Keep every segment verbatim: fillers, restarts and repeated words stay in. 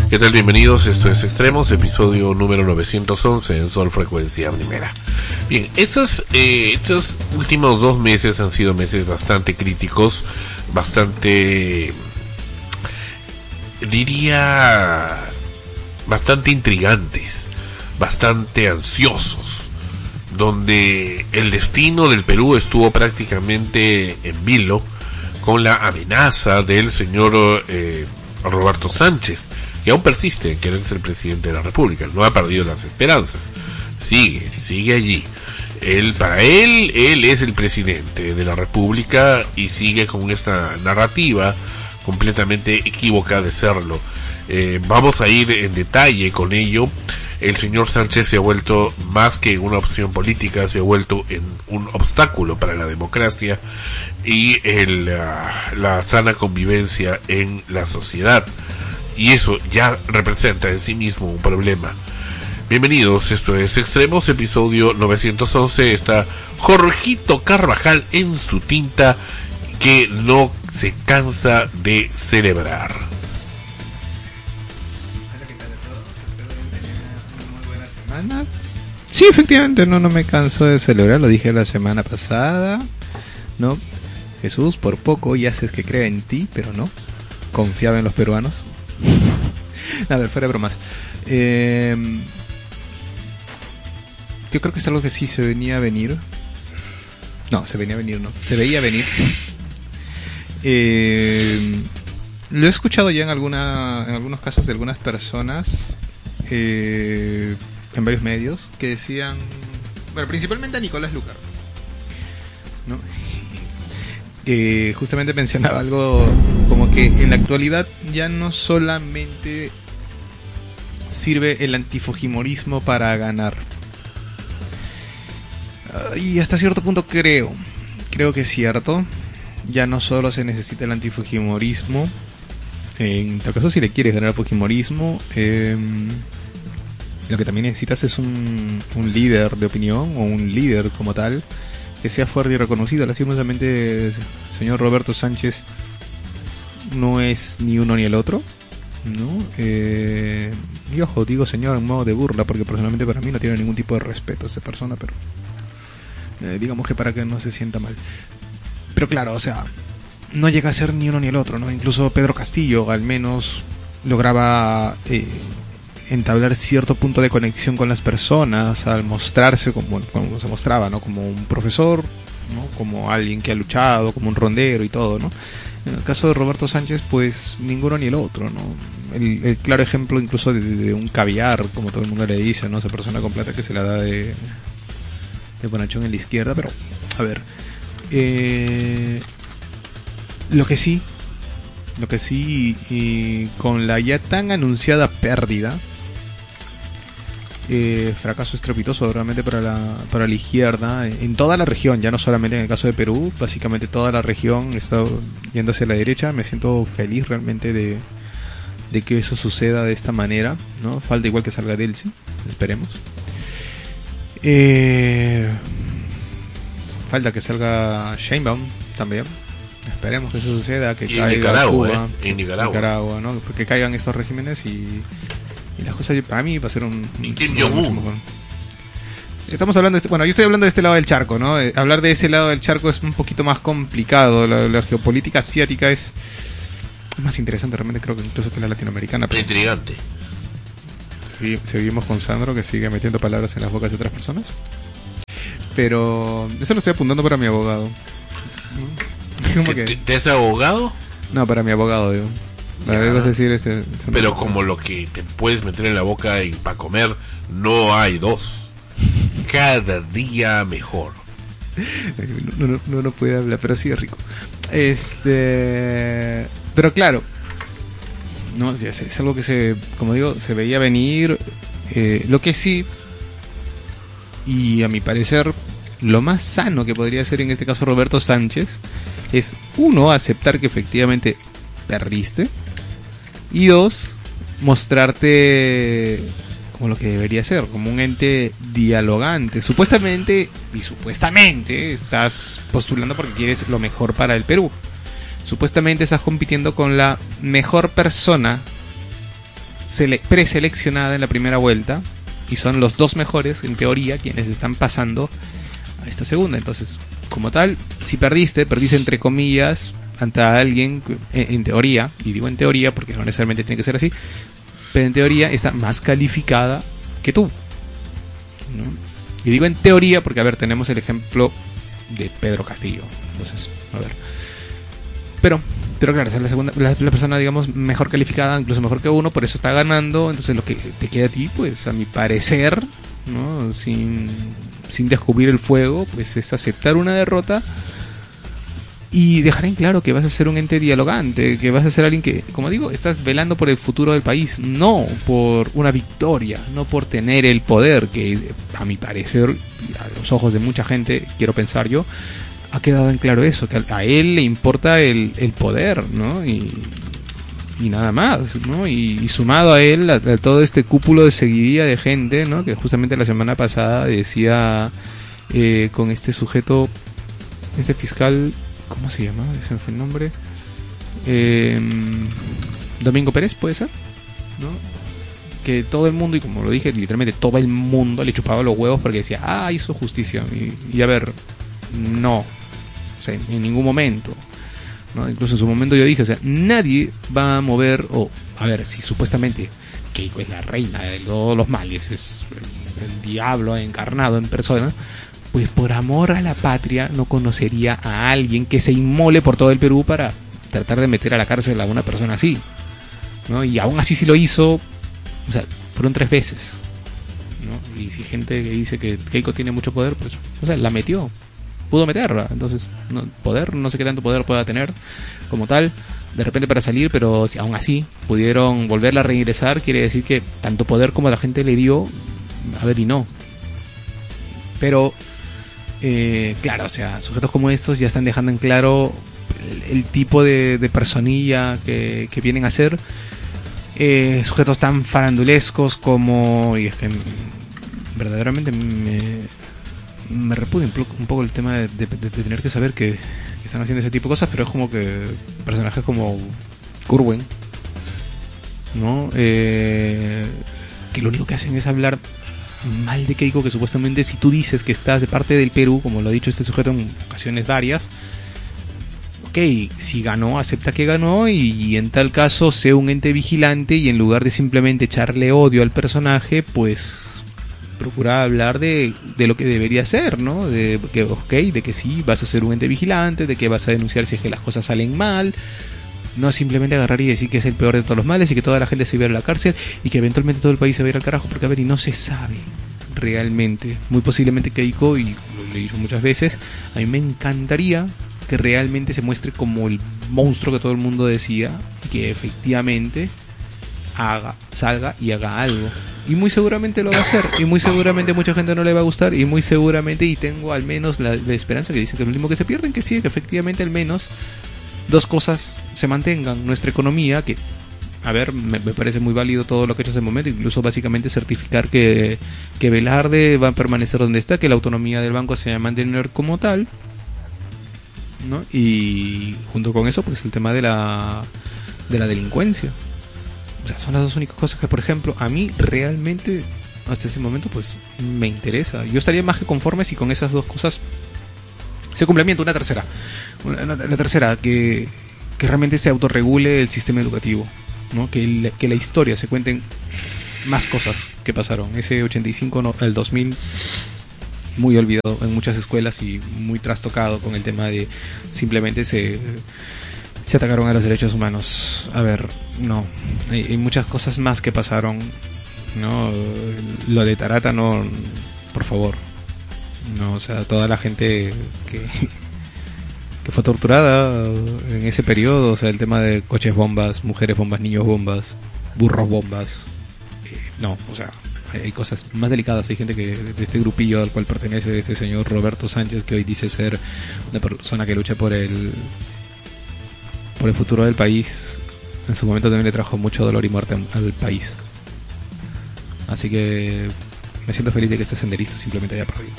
¿Qué tal? Bienvenidos, esto es Extremos, episodio número novecientos once en Sol Frecuencia Primera. Bien, estos, eh, estos últimos dos meses han sido meses bastante críticos, bastante, diría, bastante intrigantes, bastante ansiosos, donde el destino del Perú estuvo prácticamente en vilo con la amenaza del señor eh, Roberto Sánchez, que aún persiste en querer ser presidente de la República. No ha perdido las esperanzas, sigue, sigue allí. Él, para él, él es el presidente de la República y sigue con esta narrativa completamente equívoca de serlo. Eh, vamos a ir en detalle con ello. El señor Sánchez se ha vuelto, más que una opción política, se ha vuelto en un obstáculo para la democracia y el, uh, la sana convivencia en la sociedad. Y eso ya representa en sí mismo un problema. Bienvenidos, esto es Extremos, episodio novecientos once. Está Jorgito Carvajal en su tinta, que no se cansa de celebrar. Sí, efectivamente, no, no me canso de celebrar, lo dije la semana pasada, ¿no? Jesús, por poco y haces que crea en ti, pero no, confiaba en los peruanos. A ver, fuera de bromas. Eh, yo creo que es algo que sí se venía a venir. No, se venía a venir, no, se veía venir. Eh, lo he escuchado ya en, alguna, en algunos casos de algunas personas, eh... en varios medios, que decían, bueno, principalmente a Nicolás Lucar, ¿no? Que justamente mencionaba algo como que en la actualidad ya no solamente sirve el antifujimorismo para ganar. Uh, y hasta cierto punto creo, creo que es cierto, ya no solo se necesita el antifujimorismo, en tal caso si le quieres ganar al fujimorismo, eh... lo que también necesitas es un, un líder de opinión o un líder como tal que sea fuerte y reconocido. Lastimosamente, el señor Roberto Sánchez no es ni uno ni el otro, ¿no? Eh, y ojo, digo señor en modo de burla porque personalmente para mí no tiene ningún tipo de respeto a esa persona, pero eh, digamos que para que no se sienta mal. Pero claro, o sea, no llega a ser ni uno ni el otro, ¿no? Incluso Pedro Castillo al menos lograba Eh, entablar cierto punto de conexión con las personas al mostrarse como, como se mostraba, ¿no? Como un profesor, ¿no? Como alguien que ha luchado, como un rondero y todo, ¿no? En el caso de Roberto Sánchez, pues ninguno ni el otro, ¿no? El, el claro ejemplo incluso de, de un caviar, como todo el mundo le dice, ¿no? Esa persona con plata que se la da de, de bonachón en la izquierda, pero, a ver, eh, lo que sí, lo que sí, y con la ya tan anunciada pérdida, Eh, fracaso estrepitoso realmente para la, para la izquierda en toda la región, ya no solamente en el caso de Perú, básicamente toda la región está yendo hacia la derecha. Me siento feliz realmente de, de que eso suceda de esta manera, ¿no? Falta igual que salga Delcy, esperemos. Eh, falta que salga Sheinbaum también, esperemos que eso suceda, que y caiga en Nicaragua, Cuba, eh, en Nicaragua, Nicaragua, ¿no? Que caigan estos regímenes y Y las cosas para mí va a ser un... Y Kim Jong-un. Estamos hablando de este, bueno, yo estoy hablando de este lado del charco, ¿no? Eh, hablar de ese lado del charco es un poquito más complicado. La, la geopolítica asiática es más interesante realmente, creo que incluso que la latinoamericana. Pero intrigante. Segui- seguimos con Sandro, que sigue metiendo palabras en las bocas de otras personas. Pero eso lo estoy apuntando para mi abogado. ¿Cómo que? ¿Te, te es abogado? No, para mi abogado, digo. Es decir, este, pero como lo que te puedes meter en la boca y para comer, no hay dos. Cada día mejor. No, no, no, no puede hablar, pero sí es rico. Este, pero claro, no, es, es algo que se, como digo, se veía venir. Eh, lo que sí, y a mi parecer, lo más sano que podría hacer en este caso Roberto Sánchez es, uno, aceptar que efectivamente perdiste. Y dos, mostrarte como lo que debería ser, como un ente dialogante. Supuestamente, y supuestamente, estás postulando porque quieres lo mejor para el Perú. Supuestamente estás compitiendo con la mejor persona sele- preseleccionada en la primera vuelta y son los dos mejores, en teoría, quienes están pasando a esta segunda. Entonces, como tal, si perdiste, perdiste entre comillas ante alguien, en, en teoría, y digo en teoría porque no necesariamente tiene que ser así, pero en teoría está más calificada que tú, ¿no? Y digo en teoría porque, a ver, tenemos el ejemplo de Pedro Castillo. Entonces, a ver. Pero, pero claro, es la segunda, la, la persona, digamos, mejor calificada, incluso mejor que uno, por eso está ganando. Entonces lo que te queda a ti, pues, a mi parecer, ¿no? Sin, sin descubrir el fuego, pues es aceptar una derrota y dejar en claro que vas a ser un ente dialogante, que vas a ser alguien que, como digo, estás velando por el futuro del país, no por una victoria, no por tener el poder, que a mi parecer, a los ojos de mucha gente, quiero pensar yo, ha quedado en claro eso, que a él le importa el, el poder, ¿no? Y, y nada más, ¿no? Y, y sumado a él, a, a todo este cúpulo de seguidilla de gente, ¿no? Que justamente la semana pasada decía eh, con este sujeto, este fiscal, ¿cómo se llama? Ese fue el nombre. Eh, Domingo Pérez, ¿puede ser? ¿No? Que todo el mundo, y como lo dije, literalmente todo el mundo le chupaba los huevos porque decía, ah, hizo justicia. Y, y a ver, no. O sea, en ningún momento, ¿no? Incluso en su momento yo dije, o sea, nadie va a mover, o a ver, si supuestamente Keiko es la reina de todos los males, es el, el diablo encarnado en persona, pues por amor a la patria no conocería a alguien que se inmole por todo el Perú para tratar de meter a la cárcel a una persona así, ¿no? Y aún así sí lo hizo, o sea, fueron tres veces, ¿no? Y si gente que dice que Keiko tiene mucho poder, pues, o sea, la metió, pudo meterla, entonces, no, poder, no sé qué tanto poder pueda tener como tal, de repente para salir, pero si aún así pudieron volverla a reingresar, quiere decir que tanto poder como la gente le dio, a ver, y no. Pero Eh, claro, o sea, sujetos como estos ya están dejando en claro el, el tipo de, de personilla que, que vienen a ser. Eh, sujetos tan farandulescos como... Y es que verdaderamente me, me repudia un, un poco el tema de, de, de tener que saber que, que están haciendo ese tipo de cosas, pero es como que personajes como Curwen, ¿no? Eh, que lo único que hacen es hablar mal de Keiko, que supuestamente si tú dices que estás de parte del Perú, como lo ha dicho este sujeto en ocasiones varias, ok, si ganó, acepta que ganó, y, y en tal caso sea un ente vigilante, y en lugar de simplemente echarle odio al personaje, pues procura hablar de, de lo que debería ser, ¿no? De que, ok, de que sí, vas a ser un ente vigilante, de que vas a denunciar si es que las cosas salen mal, no simplemente agarrar y decir que es el peor de todos los males y que toda la gente se va a ir a la cárcel y que eventualmente todo el país se va a ir al carajo, porque a ver, y no se sabe realmente. Muy posiblemente Keiko, y lo he dicho muchas veces, a mí me encantaría que realmente se muestre como el monstruo que todo el mundo decía, y que efectivamente haga, salga y haga algo. Y muy seguramente lo va a hacer, y muy seguramente mucha gente no le va a gustar, y muy seguramente, y tengo al menos la, la esperanza, que dicen que es lo último que se pierden, que sí, que efectivamente al menos dos cosas se mantengan: nuestra economía, que, a ver, me, me parece muy válido todo lo que ha hecho hasta el momento, incluso básicamente certificar que, que Velarde va a permanecer donde está, que la autonomía del banco se va a mantener como tal, ¿no? Y junto con eso, pues el tema de la de la delincuencia. O sea, son las dos únicas cosas que, por ejemplo, a mí realmente hasta ese momento pues me interesa. Yo estaría más que conforme si con esas dos cosas se complementa una tercera. Una, una, la tercera, que, que realmente se autorregule el sistema educativo, ¿no? Que, el, que la historia se cuenten más cosas que pasaron. Ese ochenta y cinco, no, el dos mil, muy olvidado en muchas escuelas y muy trastocado con el tema de simplemente se, se atacaron a los derechos humanos. A ver, no, hay, hay muchas cosas más que pasaron, ¿no? Lo de Tarata, no, por favor. No, o sea, toda la gente que, que fue torturada en ese periodo, o sea, el tema de coches bombas, mujeres bombas, niños bombas, burros bombas, eh, no, o sea, hay, hay cosas más delicadas. Hay gente que de este grupillo al cual pertenece este señor Roberto Sánchez, que hoy dice ser una persona que lucha por el por el futuro del país. En su momento también le trajo mucho dolor y muerte al país, así que me siento feliz de que este senderista simplemente haya perdido.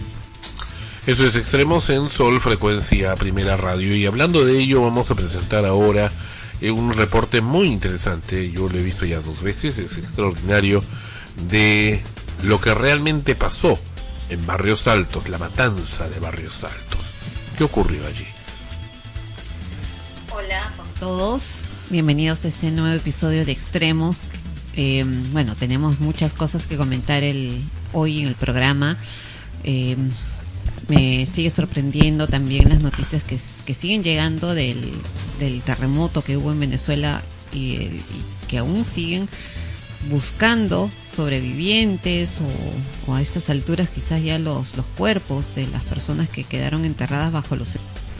Eso es Extremos en Sol Frecuencia Primera Radio. Y hablando de ello, vamos a presentar ahora eh, un reporte muy interesante, yo lo he visto ya dos veces, es extraordinario, de lo que realmente pasó en Barrios Altos, la matanza de Barrios Altos. ¿Qué ocurrió allí? Hola a todos, bienvenidos a este nuevo episodio de Extremos. Eh, bueno, tenemos muchas cosas que comentar el, hoy en el programa. Eh, me sigue sorprendiendo también las noticias que, que siguen llegando del, del terremoto que hubo en Venezuela y, y que aún siguen buscando sobrevivientes o, o a estas alturas quizás ya los, los cuerpos de las personas que quedaron enterradas bajo los...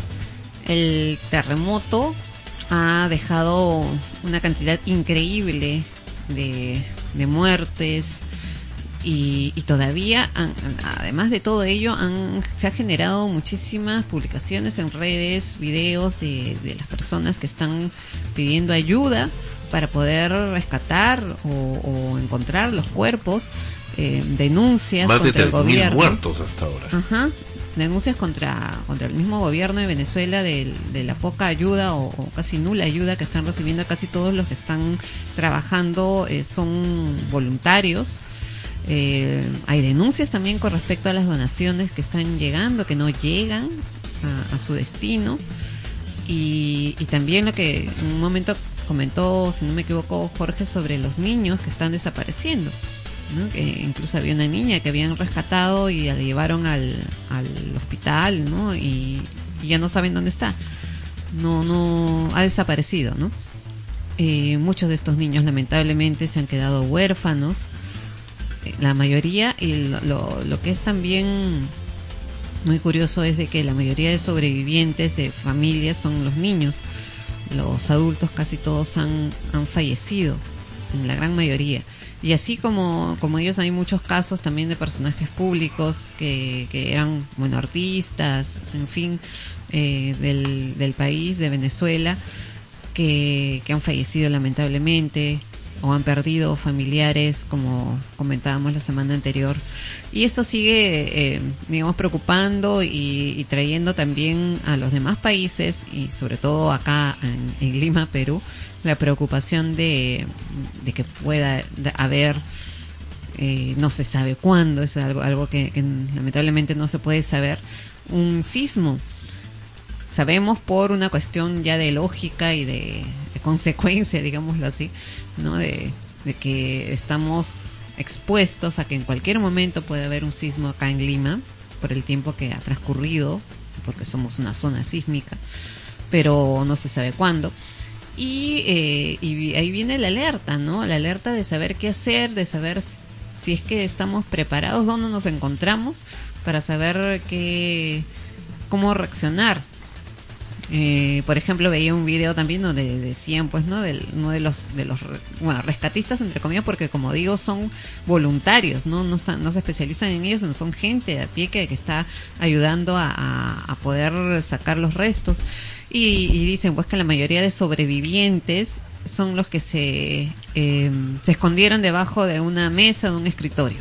El terremoto ha dejado una cantidad increíble de, de muertes y, y todavía, han, además de todo ello, han, se ha generado muchísimas publicaciones en redes, videos de, de las personas que están pidiendo ayuda para poder rescatar o, o encontrar los cuerpos, eh, denuncias más contra de el tres mil gobierno. muertos hasta ahora. Ajá, denuncias contra contra el mismo gobierno de Venezuela de, de la poca ayuda o, o casi nula ayuda que están recibiendo. Casi todos los que están trabajando eh, son voluntarios. Eh, hay denuncias también con respecto a las donaciones que están llegando, que no llegan a, a su destino. Y, y también lo que en un momento comentó, si no me equivoco, Jorge, sobre los niños que están desapareciendo, ¿no? Que incluso había una niña que habían rescatado y la llevaron al, al hospital, ¿no? Y, y ya no saben dónde está. No, no, ha desaparecido, ¿no? Eh, muchos de estos niños lamentablemente se han quedado huérfanos, eh, la mayoría, y lo, lo, lo que es también muy curioso es de que la mayoría de sobrevivientes de familias son los niños. Los adultos casi todos han, han fallecido, en la gran mayoría. Y así como, como ellos, hay muchos casos también de personajes públicos que, que eran, bueno, artistas, en fin, eh, del, del país, de Venezuela, que, que han fallecido lamentablemente o han perdido familiares, como comentábamos la semana anterior. Y eso sigue, eh, digamos, preocupando y, y trayendo también a los demás países, y sobre todo acá en, en Lima, Perú, la preocupación de, de que pueda haber, eh, no se sabe cuándo, es algo, algo que, que lamentablemente no se puede saber, un sismo. Sabemos por una cuestión ya de lógica y de, de consecuencia, digámoslo así, ¿no? De, de que estamos expuestos a que en cualquier momento puede haber un sismo acá en Lima, por el tiempo que ha transcurrido, porque somos una zona sísmica, pero no se sabe cuándo. Y, eh, y ahí viene la alerta, ¿no? La alerta de saber qué hacer, de saber si es que estamos preparados, dónde nos encontramos, para saber qué, cómo reaccionar. Eh, por ejemplo, veía un video también donde decían, pues, ¿no? Del, uno de los, de los, bueno, rescatistas, entre comillas, porque como digo, son voluntarios, ¿no? No están, no se especializan en ellos, sino son gente de a pie que, que está ayudando a, a, a poder sacar los restos. Y, y dicen, pues, que la mayoría de sobrevivientes son los que se, eh, se escondieron debajo de una mesa, de un escritorio.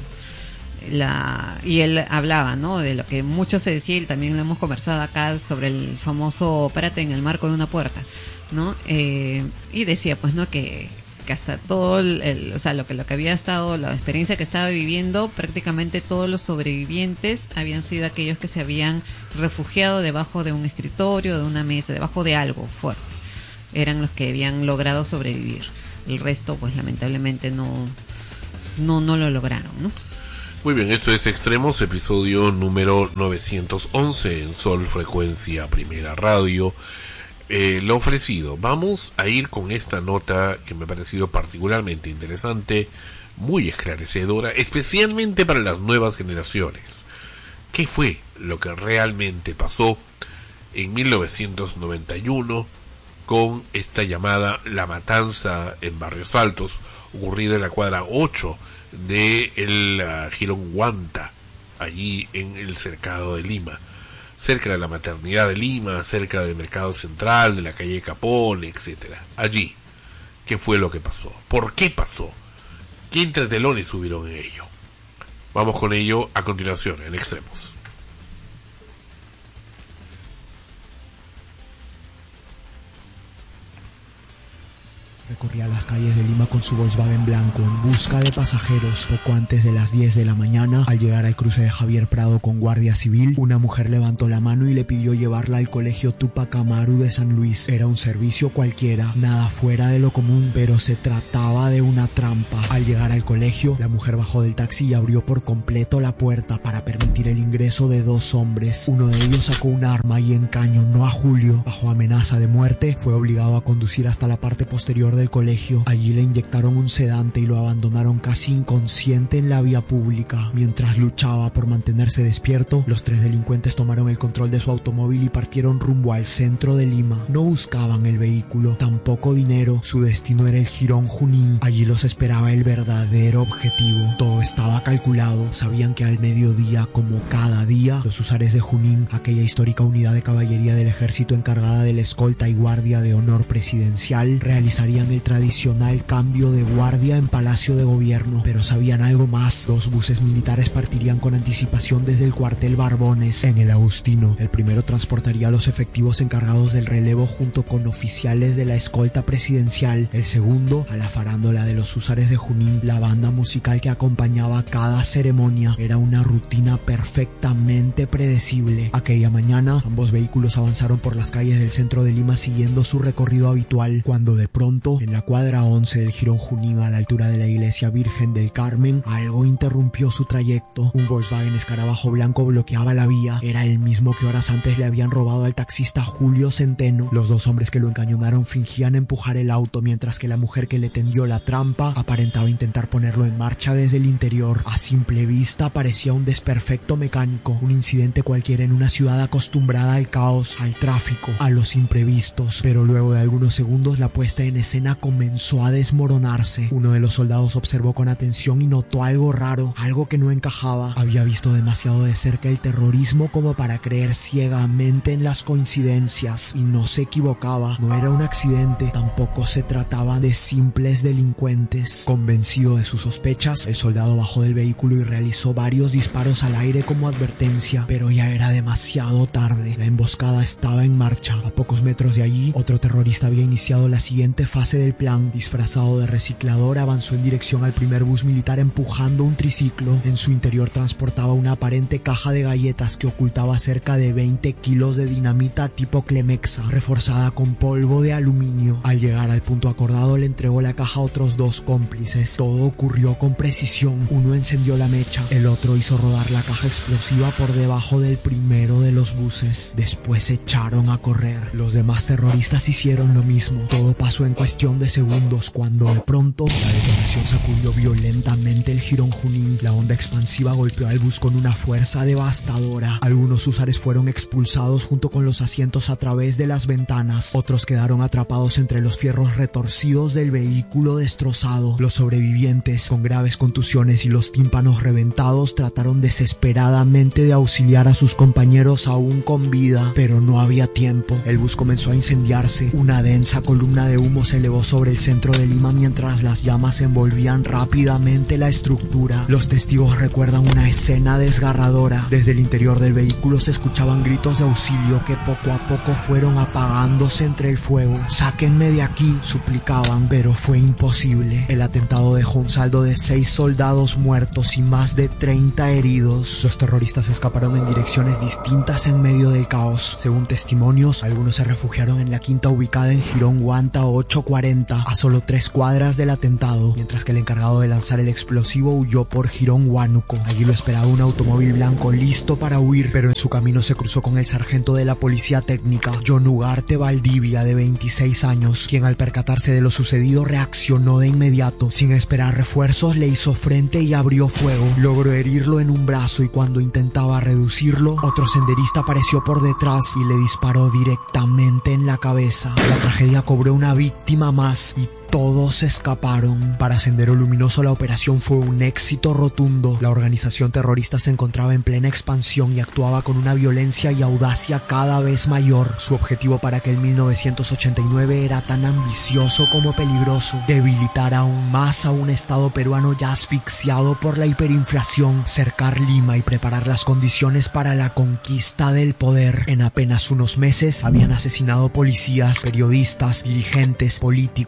La, y él hablaba, ¿no? De lo que mucho se decía, y también lo hemos conversado acá, sobre el famoso párate en el marco de una puerta, ¿no? Eh, y decía, pues, ¿no? Que, que hasta todo el, el, o sea, lo que, lo que había estado, la experiencia que estaba viviendo, prácticamente todos los sobrevivientes habían sido aquellos que se habían refugiado debajo de un escritorio, de una mesa, debajo de algo fuerte. Eran los que habían logrado sobrevivir. El resto, pues, lamentablemente no, no, no lo lograron, ¿no? Muy bien, esto es Extremos, episodio número novecientos once en Sol Frecuencia Primera Radio. Eh, lo ofrecido, vamos a ir con esta nota que me ha parecido particularmente interesante, muy esclarecedora, especialmente para las nuevas generaciones. ¿Qué fue lo que realmente pasó en mil novecientos noventa y uno con esta llamada La Matanza en Barrios Altos, ocurrida en la cuadra ocho de el uh, Jirón Guanta, allí en el cercado de Lima, cerca de la Maternidad de Lima, cerca del Mercado Central, de la calle Capón, etcétera. Allí, ¿qué fue lo que pasó? ¿Por qué pasó? ¿Qué entretelones hubieron en ello? Vamos con ello a continuación, en Extremos. recorría las calles de Lima con su Volkswagen blanco en busca de pasajeros. Poco antes de las diez de la mañana, al llegar al cruce de Javier Prado con Guardia Civil, una mujer levantó la mano y le pidió llevarla al colegio Tupac Amaru de San Luis. Era un servicio cualquiera, nada fuera de lo común, pero se trataba de una trampa. Al llegar al colegio, la mujer bajó del taxi y abrió por completo la puerta para permitir el ingreso de dos hombres. Uno de ellos sacó un arma y encañonó a Julio. Bajo amenaza de muerte, fue obligado a conducir hasta la parte posterior del colegio. Allí le inyectaron un sedante y lo abandonaron casi inconsciente en la vía pública. Mientras luchaba por mantenerse despierto, los tres delincuentes tomaron el control de su automóvil y partieron rumbo al centro de Lima. No buscaban el vehículo, tampoco dinero. Su destino era el Jirón Junín. Allí los esperaba el verdadero objetivo. Todo estaba calculado. Sabían que al mediodía, como cada día, los húsares de Junín, aquella histórica unidad de caballería del ejército encargada de la escolta y guardia de honor presidencial, realizarían el tradicional cambio de guardia en Palacio de Gobierno. Pero sabían algo más. Dos buses militares partirían con anticipación desde el cuartel Barbones en el Agustino. El primero transportaría a los efectivos encargados del relevo junto con oficiales de la escolta presidencial. El segundo, a la farándula de los húsares de Junín. La banda musical que acompañaba cada ceremonia era una rutina perfectamente predecible. Aquella mañana, ambos vehículos avanzaron por las calles del centro de Lima siguiendo su recorrido habitual, cuando de pronto, en la cuadra once del Jirón Junín, a la altura de la iglesia Virgen del Carmen, algo interrumpió su trayecto. Un Volkswagen escarabajo blanco bloqueaba la vía. Era el mismo que horas antes le habían robado al taxista Julio Centeno. Los dos hombres que lo encañonaron fingían empujar el auto, mientras que la mujer que le tendió la trampa aparentaba intentar ponerlo en marcha desde el interior. A simple vista parecía un desperfecto mecánico, un incidente cualquiera en una ciudad acostumbrada al caos, al tráfico, a los imprevistos. Pero luego de algunos segundos la puesta en escena comenzó a desmoronarse. Uno de los soldados observó con atención y notó algo raro, algo que no encajaba. Había visto demasiado de cerca el terrorismo como para creer ciegamente en las coincidencias, y no se equivocaba. No era un accidente, tampoco se trataba de simples delincuentes. Convencido de sus sospechas, el soldado bajó del vehículo y realizó varios disparos al aire como advertencia, pero ya era demasiado tarde. La emboscada estaba en marcha. A pocos metros de allí, otro terrorista había iniciado la siguiente fase del plan. Disfrazado de reciclador, avanzó en dirección al primer bus militar empujando un triciclo. En su interior transportaba una aparente caja de galletas que ocultaba cerca de veinte kilos de dinamita tipo Clemexa, reforzada con polvo de aluminio. Al llegar al punto acordado, le entregó la caja a otros dos cómplices. Todo ocurrió con precisión. Uno encendió la mecha, el otro hizo rodar la caja explosiva por debajo del primero de los buses. Después se echaron a correr. Los demás terroristas hicieron lo mismo. Todo pasó en cuestión de segundos, cuando de pronto la detonación sacudió violentamente el Jirón Junín. La onda expansiva golpeó al bus con una fuerza devastadora. Algunos húsares fueron expulsados junto con los asientos a través de las ventanas. Otros quedaron atrapados entre los fierros retorcidos del vehículo destrozado. Los sobrevivientes, con graves contusiones y los tímpanos reventados, trataron desesperadamente de auxiliar a sus compañeros aún con vida, pero no había tiempo. El bus comenzó a incendiarse. Una densa columna de humo se elevó sobre el centro de Lima mientras las llamas envolvían rápidamente la estructura. Los testigos recuerdan una escena desgarradora. Desde el interior del vehículo se escuchaban gritos de auxilio que poco a poco fueron apagándose entre el fuego. «Sáquenme de aquí», suplicaban, pero fue imposible. El atentado dejó un saldo de seis soldados muertos y más de treinta heridos. Los terroristas escaparon en direcciones distintas en medio del caos. Según testimonios, algunos se refugiaron en la quinta ubicada en Jirón Guanta ochocientos cuarenta, a solo tres cuadras del atentado, mientras que el encargado de lanzar el explosivo huyó por Jirón Huánuco. Allí lo esperaba un automóvil blanco listo para huir, pero en su camino se cruzó con el sargento de la policía técnica, John Ugarte Valdivia, de veintiséis años, quien al percatarse de lo sucedido reaccionó de inmediato. Sin esperar refuerzos, le hizo frente y abrió fuego. Logró herirlo en un brazo y cuando intentaba reducirlo, otro senderista apareció por detrás y le disparó directamente en la cabeza. La tragedia cobró una víctima más y todos escaparon. Para Sendero Luminoso la operación fue un éxito rotundo. La organización terrorista se encontraba en plena expansión y actuaba con una violencia y audacia cada vez mayor. Su objetivo para aquel mil novecientos ochenta y nueve era tan ambicioso como peligroso: debilitar aún más a un Estado peruano ya asfixiado por la hiperinflación, cercar Lima y preparar las condiciones para la conquista del poder. En apenas unos meses habían asesinado policías, periodistas, dirigentes, políticos, representantes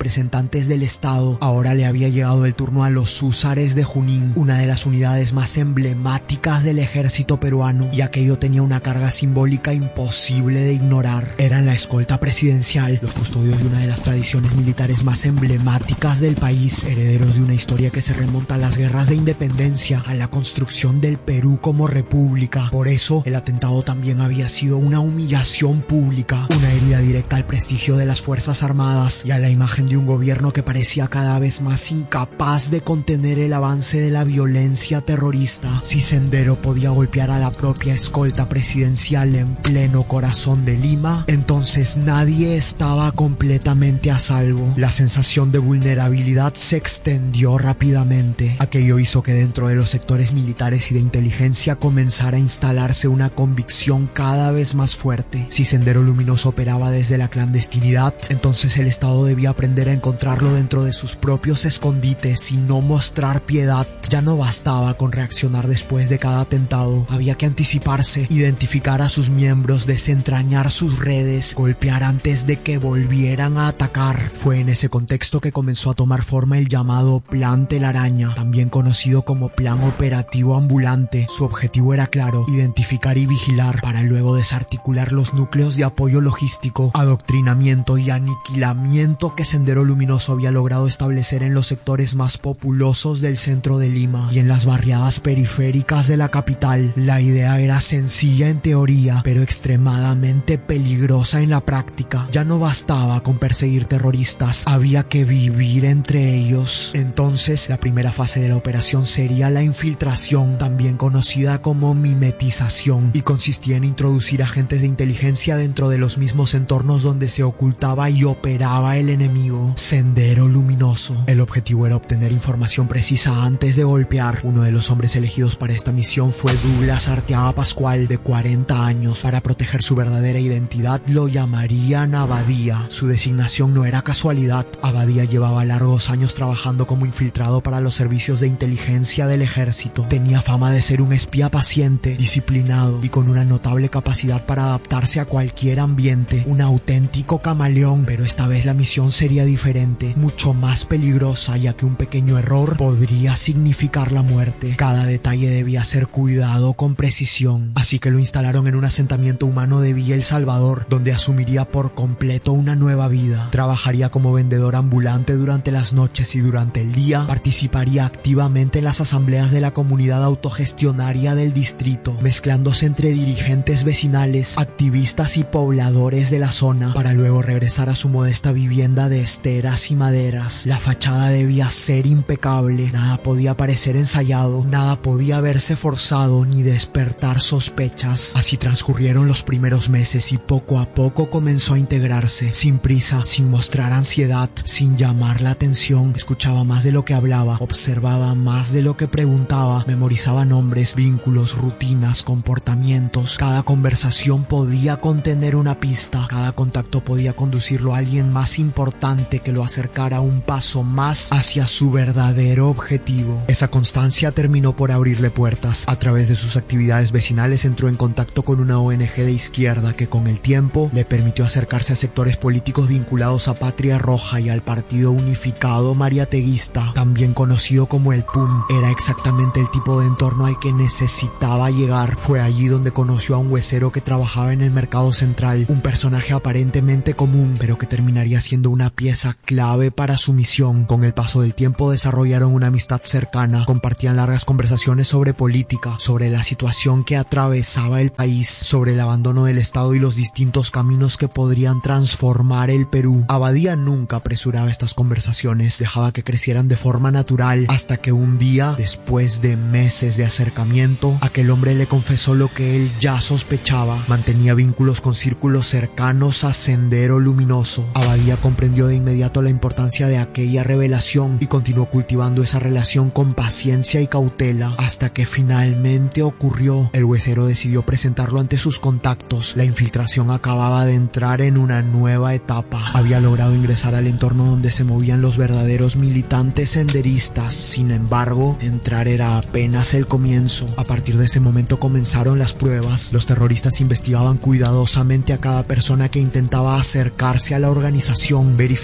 representantes del Estado. Ahora le había llegado el turno a los húsares de Junín, una de las unidades más emblemáticas del ejército peruano, y aquello tenía una carga simbólica imposible de ignorar. Eran la escolta presidencial, los custodios de una de las tradiciones militares más emblemáticas del país, herederos de una historia que se remonta a las guerras de independencia, a la construcción del Perú como república. Por eso, el atentado también había sido una humillación pública, una herida directa al prestigio de las Fuerzas Armadas y a la imagen de un gobierno que parecía cada vez más incapaz de contener el avance de la violencia terrorista. Si Sendero podía golpear a la propia escolta presidencial en pleno corazón de Lima, entonces nadie estaba completamente a salvo. La sensación de vulnerabilidad se extendió rápidamente. Aquello hizo que dentro de los sectores militares y de inteligencia comenzara a instalarse una convicción cada vez más fuerte. Si Sendero Luminoso operaba desde la clandestinidad, entonces el Estado debía aprender a encontrarlo dentro de sus propios escondites y no mostrar piedad. Ya no bastaba con reaccionar después de cada atentado, había que anticiparse, identificar a sus miembros, desentrañar sus redes, golpear antes de que volvieran a atacar. Fue en ese contexto que comenzó a tomar forma el llamado Plan Telaraña, también conocido como Plan Operativo Ambulante. Su objetivo era claro: identificar y vigilar para luego desarticular los núcleos de apoyo logístico, adoctrinamiento y aniquilamiento que Sendero Luminoso había logrado establecer en los sectores más populosos del centro de Lima y en las barriadas periféricas de la capital. La idea era sencilla en teoría, pero extremadamente peligrosa en la práctica. Ya no bastaba con perseguir terroristas, había que vivir entre ellos. Entonces, la primera fase de la operación sería la infiltración, también conocida como mimetización, y consistía en introducir agentes de inteligencia dentro de los mismos entornos donde se ocultaba y operaba el enemigo. Sendero Luminoso. El objetivo era obtener información precisa antes de golpear. Uno de los hombres elegidos para esta misión fue Douglas Arteaga Pascual, de cuarenta años. Para proteger su verdadera identidad lo llamarían Abadía. Su designación no era casualidad. Abadía llevaba largos años trabajando como infiltrado para los servicios de inteligencia del ejército. Tenía fama de ser un espía paciente, disciplinado y con una notable capacidad para adaptarse a cualquier ambiente. Un auténtico camaleón, pero esta vez la misión sería diferente, mucho más peligrosa, ya que un pequeño error podría significar la muerte. Cada detalle debía ser cuidado con precisión, así que lo instalaron en un asentamiento humano de Villa El Salvador, donde asumiría por completo una nueva vida. Trabajaría como vendedor ambulante durante las noches y durante el día participaría activamente en las asambleas de la comunidad autogestionaria del distrito, mezclándose entre dirigentes vecinales, activistas y pobladores de la zona, para luego regresar a su modesta vivienda de esteras y maderas. La fachada debía ser impecable, nada podía parecer ensayado, nada podía verse forzado ni despertar sospechas. Así transcurrieron los primeros meses y poco a poco comenzó a integrarse, sin prisa, sin mostrar ansiedad, sin llamar la atención. Escuchaba más de lo que hablaba, observaba más de lo que preguntaba, memorizaba nombres, vínculos, rutinas, comportamientos. Cada conversación podía contener una pista, cada contacto podía conducirlo a alguien más importante que lo acercara un paso más hacia su verdadero objetivo. Esa constancia terminó por abrirle puertas. A través de sus actividades vecinales entró en contacto con una O N G de izquierda que con el tiempo le permitió acercarse a sectores políticos vinculados a Patria Roja y al Partido Unificado Mariateguista, también conocido como el P U M. Era exactamente el tipo de entorno al que necesitaba llegar. Fue allí donde conoció a un huesero que trabajaba en el mercado central, un personaje aparentemente común, pero que terminaría siendo una pieza clave para su misión. Con el paso del tiempo desarrollaron una amistad cercana, compartían largas conversaciones sobre política, sobre la situación que atravesaba el país, sobre el abandono del Estado y los distintos caminos que podrían transformar el Perú. Abadía nunca apresuraba estas conversaciones, dejaba que crecieran de forma natural, hasta que un día, después de meses de acercamiento, aquel hombre le confesó lo que él ya sospechaba: mantenía vínculos con círculos cercanos a Sendero Luminoso. Abadía comprendió de inmediato la importancia de aquella revelación y continuó cultivando esa relación con paciencia y cautela, hasta que finalmente ocurrió. El huesero decidió presentarlo ante sus contactos. La infiltración acababa de entrar en una nueva etapa. Había logrado ingresar al entorno donde se movían los verdaderos militantes senderistas. Sin embargo, entrar era apenas el comienzo. A partir de ese momento comenzaron las pruebas. Los terroristas investigaban cuidadosamente a cada persona que intentaba acercarse a la organización, verificando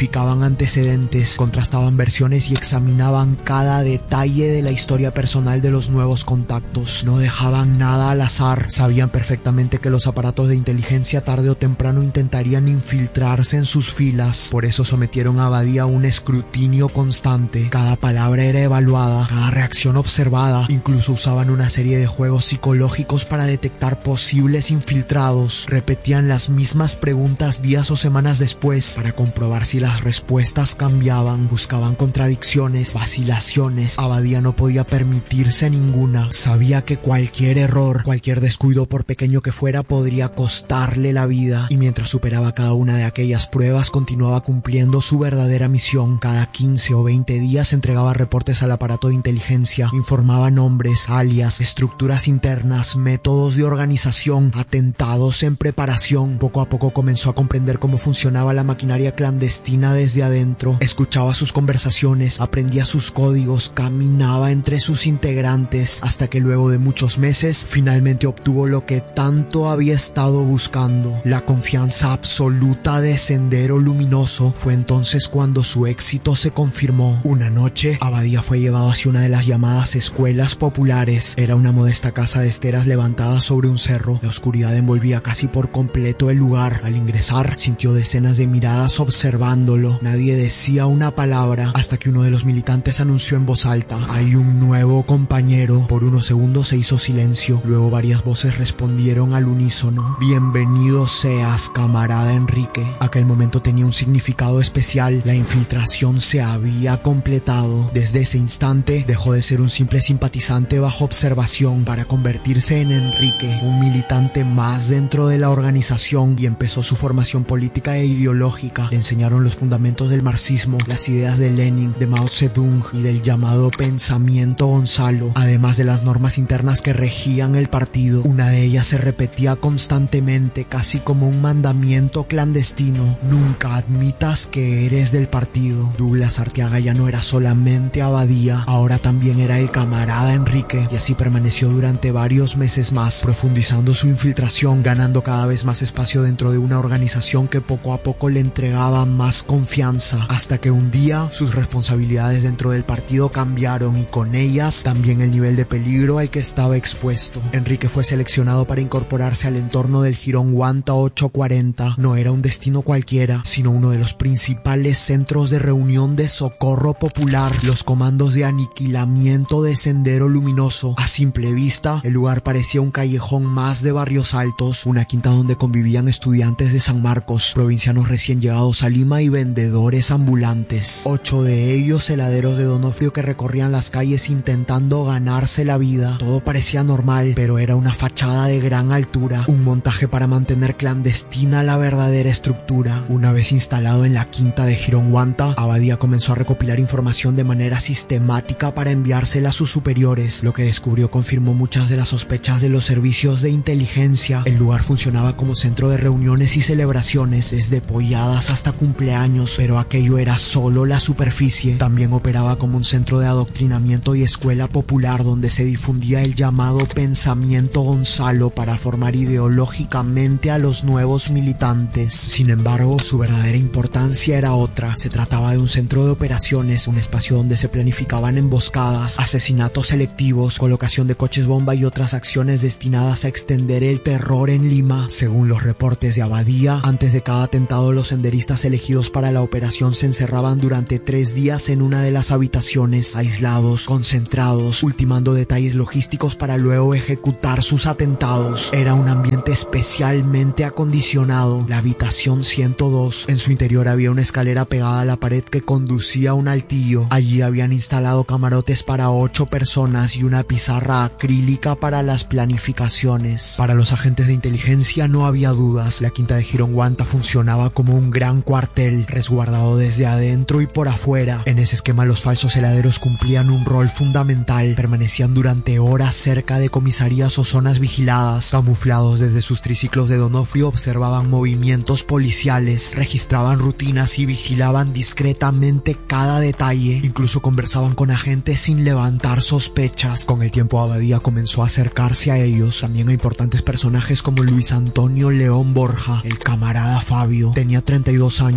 verificaban antecedentes, contrastaban versiones y examinaban cada detalle de la historia personal de los nuevos contactos. No dejaban nada al azar. Sabían perfectamente que los aparatos de inteligencia tarde o temprano intentarían infiltrarse en sus filas. Por eso sometieron a Abadía a un escrutinio constante. Cada palabra era evaluada, cada reacción observada. Incluso usaban una serie de juegos psicológicos para detectar posibles infiltrados. Repetían las mismas preguntas días o semanas después para comprobar si las respuestas cambiaban. Buscaban contradicciones, vacilaciones. Abadía no podía permitirse ninguna. Sabía que cualquier error, cualquier descuido, por pequeño que fuera, podría costarle la vida. Y mientras superaba cada una de aquellas pruebas, continuaba cumpliendo su verdadera misión. Cada quince o veinte días entregaba reportes al aparato de inteligencia. Informaba nombres, alias, estructuras internas, métodos de organización, atentados en preparación. Poco a poco comenzó a comprender cómo funcionaba la maquinaria clandestina desde adentro. Escuchaba sus conversaciones, aprendía sus códigos, caminaba entre sus integrantes, hasta que luego de muchos meses finalmente obtuvo lo que tanto había estado buscando: la confianza absoluta de Sendero Luminoso. Fue entonces cuando su éxito se confirmó. Una noche, Abadía fue llevado hacia una de las llamadas escuelas populares. Era una modesta casa de esteras levantada sobre un cerro. La oscuridad envolvía casi por completo el lugar. Al ingresar, sintió decenas de miradas observándolo. Nadie decía una palabra hasta que uno de los militantes anunció en voz alta: "Hay un nuevo compañero". Por unos segundos se hizo silencio. Luego varias voces respondieron al unísono: "Bienvenido seas, camarada Enrique". Aquel momento tenía un significado especial. La infiltración se había completado. Desde ese instante dejó de ser un simple simpatizante bajo observación para convertirse en Enrique, un militante más dentro de la organización, y empezó su formación política e ideológica. Le enseñaron los fundamentos del marxismo, las ideas de Lenin, de Mao Zedong y del llamado pensamiento Gonzalo, además de las normas internas que regían el partido. Una de ellas se repetía constantemente, casi como un mandamiento clandestino: nunca admitas que eres del partido. Douglas Arteaga ya no era solamente Abadía, ahora también era el camarada Enrique, y así permaneció durante varios meses más, profundizando su infiltración, ganando cada vez más espacio dentro de una organización que poco a poco le entregaba más confianza, hasta que un día sus responsabilidades dentro del partido cambiaron, y con ellas también el nivel de peligro al que estaba expuesto. Enrique fue seleccionado para incorporarse al entorno del Jirón Huanta ochocientos cuarenta. No era un destino cualquiera, sino uno de los principales centros de reunión de socorro popular, los comandos de aniquilamiento de Sendero Luminoso. A simple vista, el lugar parecía un callejón más de Barrios Altos, una quinta donde convivían estudiantes de San Marcos, provincianos recién llegados a Lima y vendedores ambulantes. Ocho de ellos heladeros de Donofrio que recorrían las calles intentando ganarse la vida. Todo parecía normal, pero era una fachada de gran altura, un montaje para mantener clandestina la verdadera estructura. Una vez instalado en la quinta de Jirón Huanta, Abadía comenzó a recopilar información de manera sistemática para enviársela a sus superiores. Lo que descubrió confirmó muchas de las sospechas de los servicios de inteligencia. El lugar funcionaba como centro de reuniones y celebraciones, desde polladas hasta cumpleaños, pero aquello era solo la superficie. También operaba como un centro de adoctrinamiento y escuela popular donde se difundía el llamado pensamiento Gonzalo para formar ideológicamente a los nuevos militantes. Sin embargo, su verdadera importancia era otra. Se trataba de un centro de operaciones, un espacio donde se planificaban emboscadas, asesinatos selectivos, colocación de coches bomba y otras acciones destinadas a extender el terror en Lima. Según los reportes de Abadía, antes de cada atentado, los senderistas elegidos para la operación se encerraban durante tres días en una de las habitaciones, aislados, concentrados, ultimando detalles logísticos para luego ejecutar sus atentados. Era un ambiente especialmente acondicionado. La habitación ciento dos, en su interior había una escalera pegada a la pared que conducía a un altillo. Allí habían instalado camarotes para ocho personas y una pizarra acrílica para las planificaciones. Para los agentes de inteligencia no había dudas. La quinta de Jirón Huanta funcionaba como un gran cuartel, resguardado desde adentro y por afuera. En ese esquema, los falsos heladeros cumplían un rol fundamental. Permanecían durante horas cerca de comisarías o zonas vigiladas. Camuflados desde sus triciclos de Donofrio, observaban movimientos policiales, registraban rutinas y vigilaban discretamente cada detalle. Incluso conversaban con agentes sin levantar sospechas. Con el tiempo, Abadía comenzó a acercarse a ellos, también a importantes personajes como Luis Antonio León Borja, el camarada Fabio. Tenía treinta y dos años, era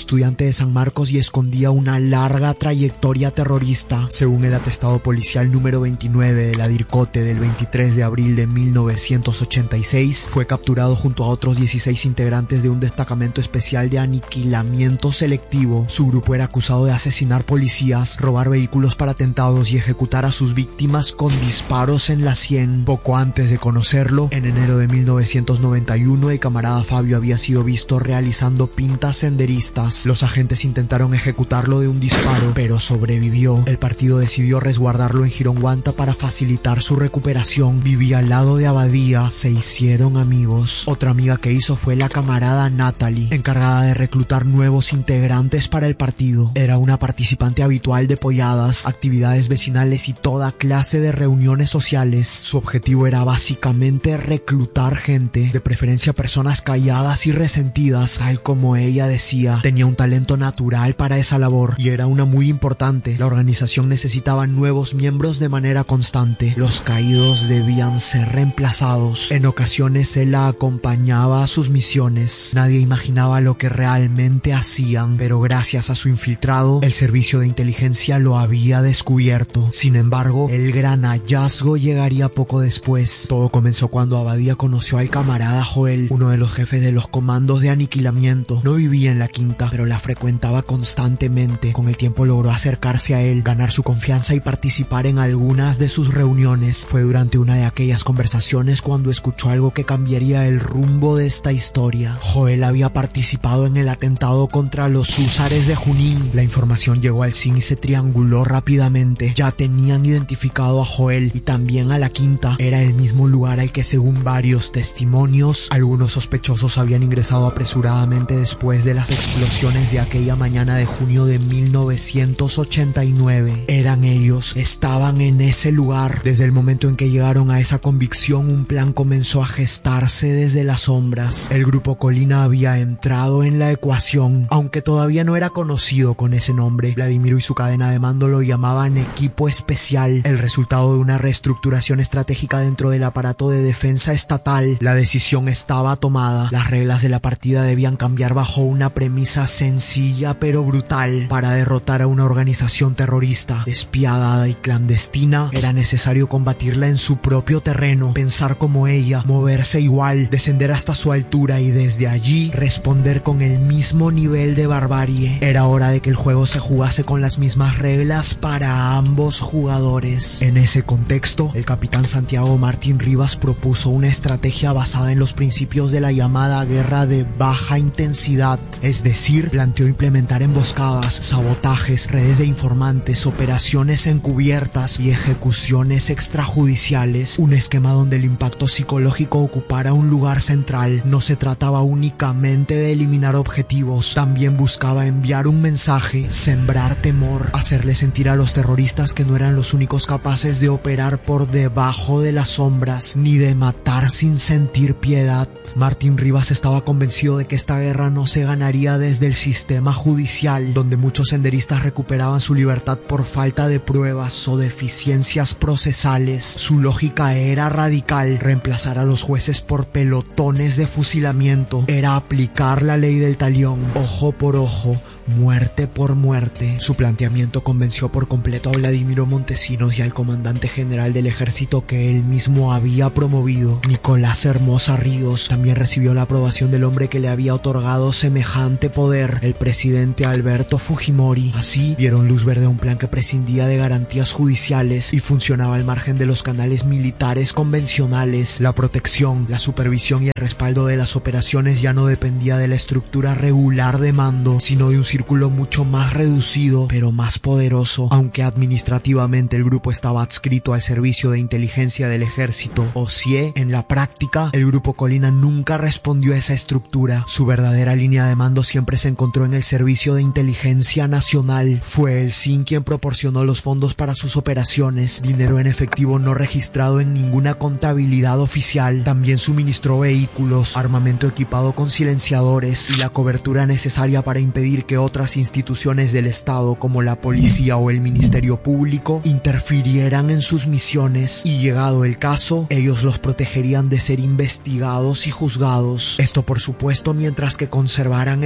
estudiante de San Marcos y escondía una larga trayectoria terrorista. Según el atestado policial número veintinueve de la DIRCOTE del veintitrés de abril de mil novecientos ochenta y seis, fue capturado junto a otros dieciséis integrantes de un destacamento especial de aniquilamiento selectivo. Su grupo era acusado de asesinar policías, robar vehículos para atentados y ejecutar a sus víctimas con disparos en la sien. Poco antes de conocerlo, en enero de mil novecientos noventa y uno, el camarada Fabio había sido visto realizando pintas senderistas. Los agentes intentaron ejecutarlo de un disparo, pero sobrevivió. El partido decidió resguardarlo en Gironguanta para facilitar su recuperación. Vivía al lado de Abadía, se hicieron amigos. Otra amiga que hizo fue la camarada Natalie, encargada de reclutar nuevos integrantes para el partido. Era una participante habitual de polladas, actividades vecinales y toda clase de reuniones sociales. Su objetivo era básicamente reclutar gente, de preferencia personas calladas y resentidas, tal como ella decía. Tenía un talento natural para esa labor y era una muy importante. La organización necesitaba nuevos miembros de manera constante. Los caídos debían ser reemplazados. En ocasiones él la acompañaba a sus misiones. Nadie imaginaba lo que realmente hacían, pero gracias a su infiltrado, el servicio de inteligencia lo había descubierto. Sin embargo, el gran hallazgo llegaría poco después. Todo comenzó cuando Abadía conoció al camarada Joel, uno de los jefes de los comandos de aniquilamiento. No vivía en la quinta, pero la frecuentaba constantemente. Con el tiempo logró acercarse a él, ganar su confianza y participar en algunas de sus reuniones. Fue durante una de aquellas conversaciones cuando escuchó algo que cambiaría el rumbo de esta historia. Joel había participado en el atentado contra los húsares de Junín. La información llegó al C I N y se trianguló rápidamente. Ya tenían identificado a Joel y también a la quinta. Era el mismo lugar al que, según varios testimonios, algunos sospechosos habían ingresado apresuradamente después de las explosiones de aquella mañana de junio de mil novecientos ochenta y nueve. Eran ellos, estaban en ese lugar. Desde el momento en que llegaron a esa convicción, un plan comenzó a gestarse desde las sombras. El grupo Colina había entrado en la ecuación, aunque todavía no era conocido con ese nombre. Vladimiro y su cadena de mando lo llamaban Equipo Especial, el resultado de una reestructuración estratégica dentro del aparato de defensa estatal. La decisión estaba tomada. Las reglas de la partida debían cambiar bajo una premisa sencilla pero brutal. Para derrotar a una organización terrorista despiadada y clandestina, era necesario combatirla en su propio terreno, pensar como ella, moverse igual, descender hasta su altura y desde allí responder con el mismo nivel de barbarie. Era hora de que el juego se jugase con las mismas reglas para ambos jugadores. En ese contexto, el capitán Santiago Martín Rivas propuso una estrategia basada en los principios de la llamada guerra de baja intensidad, es decir, planteó implementar emboscadas, sabotajes, redes de informantes, operaciones encubiertas y ejecuciones extrajudiciales, un esquema donde el impacto psicológico ocupara un lugar central. No se trataba únicamente de eliminar objetivos, también buscaba enviar un mensaje, sembrar temor, hacerle sentir a los terroristas que no eran los únicos capaces de operar por debajo de las sombras, ni de matar sin sentir piedad. Martín Rivas estaba convencido de que esta guerra no se ganaría desde el sistema judicial, donde muchos senderistas recuperaban su libertad por falta de pruebas o deficiencias procesales. Su lógica era radical: reemplazar a los jueces por pelotones de fusilamiento. Era aplicar la ley del talión, ojo por ojo, muerte por muerte. Su planteamiento convenció por completo a Vladimiro Montesinos y al comandante general del ejército que él mismo había promovido, Nicolás Hermosa Ríos. También recibió la aprobación del hombre que le había otorgado semejante poder, el presidente Alberto Fujimori. Así dieron luz verde a un plan que prescindía de garantías judiciales y funcionaba al margen de los canales militares convencionales. La protección, la supervisión y el respaldo de las operaciones ya no dependía de la estructura regular de mando, sino de un círculo mucho más reducido, pero más poderoso. Aunque administrativamente el grupo estaba adscrito al Servicio de Inteligencia del Ejército, o S I E, en la práctica, el grupo Colina nunca respondió a esa estructura. Su verdadera línea de mando siempre se encontró en el Servicio de Inteligencia Nacional. Fue el S I N quien proporcionó los fondos para sus operaciones, dinero en efectivo no registrado en ninguna contabilidad oficial. También suministró vehículos, armamento equipado con silenciadores y la cobertura necesaria para impedir que otras instituciones del Estado como la policía o el Ministerio Público interfirieran en sus misiones, y llegado el caso, ellos los protegerían de ser investigados y juzgados. Esto, por supuesto, mientras que conservaran el poder